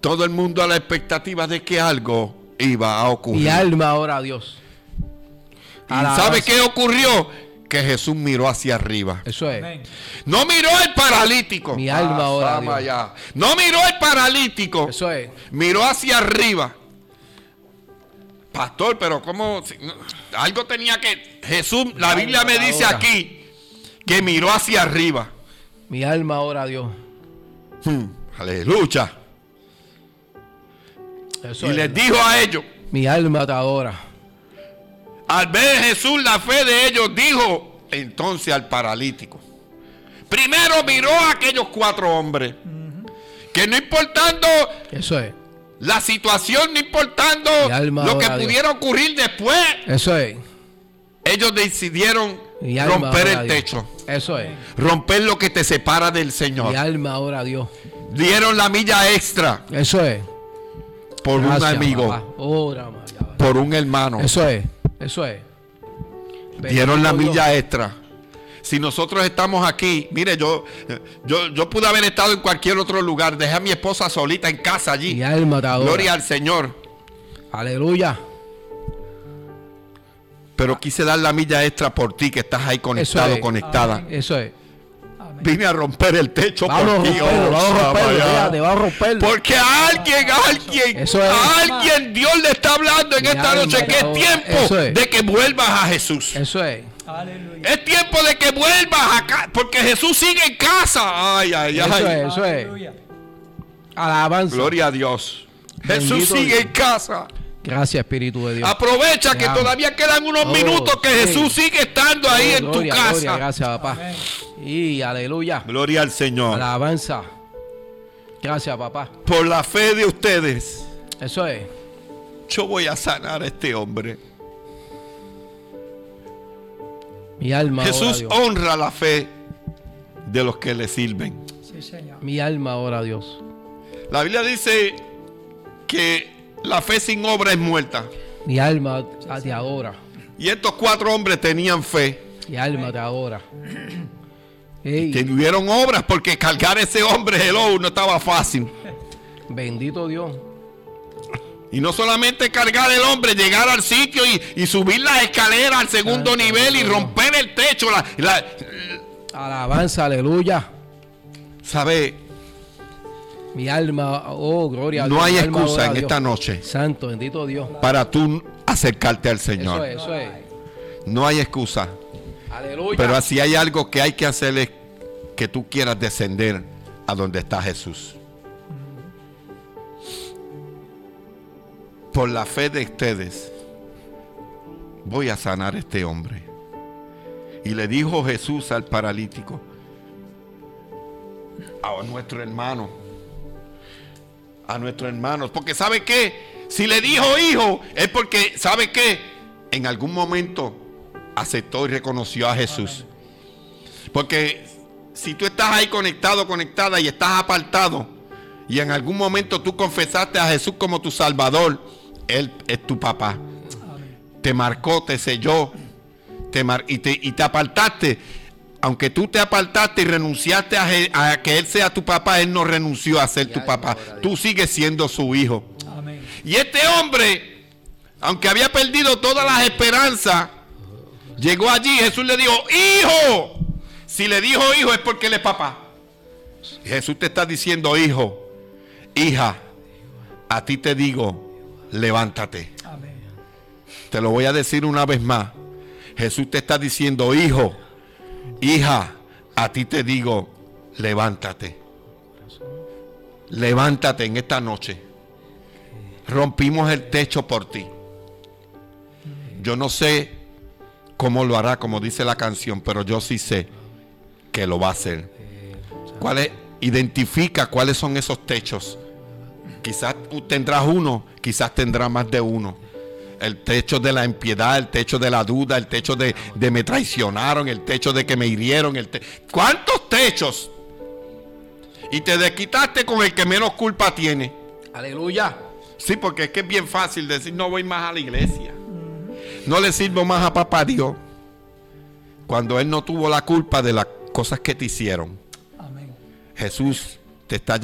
todo el mundo a la expectativa de que algo iba a ocurrir. Mi alma ora a Dios. ¿Y sabe qué ocurrió? Que Jesús miró hacia arriba. Eso es. Amén. No miró el paralítico. Mi alma ora a Dios. Allá. No miró el paralítico. Eso es. Miró hacia arriba. Pastor, pero ¿cómo? Algo tenía que... Jesús, la Biblia me dice aquí que miró hacia arriba. Mi alma ora a Dios. Aleluya. Eso Y es. les dijo a ellos, Mi alma te adora. al ver Jesús la fe de ellos, dijo entonces al paralítico. Primero miró a aquellos 4 hombres. Que no importando Eso es. la situación, no importando Mi alma lo que adora a Dios. pudiera ocurrir después, Eso es. ellos decidieron Mi alma romper ora el a Dios. techo. Eso es. Romper lo que te separa del Señor. Mi alma ora a Dios. Dieron la milla extra Eso es. por Gracias, un amigo, papá. Ora, María. por un hermano. Eso es. Eso es. Dieron la Bendito milla Dios. extra. Si nosotros estamos aquí, mire, yo pude haber estado en cualquier otro lugar. Dejé a mi esposa solita en casa allí. Mi alma te adora. Gloria al Señor. Aleluya. Pero quise dar la milla extra por ti que estás ahí conectado, es. conectada. Amén. Eso es. Amén. Vine a romper el techo Vamos a por ti. romperlo, vamos a romperlo. Fíjate, vamos a romperlo. Porque a alguien, Eso es. a alguien Dios le está hablando en Mi esta alma noche que es adora. tiempo Eso es. de que vuelvas a Jesús. Eso es. Aleluya. Es tiempo de que vuelvas acá, porque Jesús sigue en casa. Ay, ay, Eso ay. es. Eso es. Aleluya. Alabanza. Gloria a Dios. Jesús Bendito sigue Dios. en casa. Gracias, Espíritu de Dios. Aprovecha Te que amo. todavía quedan unos Oh, minutos que sí. Jesús sigue estando ahí en tu Gloria, casa. gloria, gracias, papá. Amén. Y aleluya. Gloria al Señor. Alabanza. Gracias, papá. Por la fe de ustedes, Eso es. yo voy a sanar a este hombre. Mi alma ora a Jesús Dios. honra la fe de los que le sirven. Sí, Señor. Mi alma ora a Dios. La Biblia dice que la fe sin obra es muerta. Mi alma te adora. Y estos 4 hombres tenían fe. Mi alma te adora. Ey, Tuvieron obras porque cargar ese hombre, hello, no estaba fácil. bendito Dios. Y no solamente cargar el hombre, llegar al sitio y subir las escaleras al segundo Santo nivel y Dios. romper el techo. Alabanza, aleluya. ¿Sabe? Mi alma, oh, gloria a Dios. No hay Mi alma excusa ora a en Dios. esta noche Santo, bendito Dios. para tú acercarte al Eso Señor. es, eso es. No hay excusa. Aleluya. Pero así hay algo que hay que hacer es que tú quieras descender a donde está Jesús. Por la fe de ustedes, voy a sanar a este hombre. Y le dijo Jesús al paralítico, a nuestro hermano, porque ¿sabe qué? Si le dijo hijo, es porque, ¿sabe qué? En algún momento aceptó y reconoció a Jesús. Porque si tú estás ahí conectado, conectada y estás apartado, y en algún momento tú confesaste a Jesús como tu Salvador, Él es tu papá. Te marcó, te selló, y te apartaste. Aunque tú te apartaste y renunciaste a que Él sea tu papá, Él no renunció a ser tu papá. Tú sigues siendo su hijo. Amén. Y este hombre, aunque había perdido todas las esperanzas, llegó allí. Jesús le dijo, hijo. Si le dijo hijo es porque él es papá. Y Jesús te está diciendo, hijo, hija, a ti te digo, levántate. Amén. Te lo voy a decir una vez más. Jesús te está diciendo, hijo, hija, a ti te digo, levántate. Levántate en esta noche. Rompimos el techo por ti. Yo no sé cómo lo hará, como dice la canción, pero yo sí sé que lo va a hacer. Identifica cuáles son esos techos. Quizás tú tendrás uno, quizás tendrás más de uno. El techo de la impiedad, el techo de la duda, el techo de me traicionaron, el techo de que me hirieron. ¿Cuántos techos? Y te desquitaste con el que menos culpa tiene. Aleluya. Sí, porque es que es bien fácil decir, no voy más a la iglesia. No le sirvo más a papá Dios. Cuando Él no tuvo la culpa de las cosas que te hicieron. Amén. Jesús te está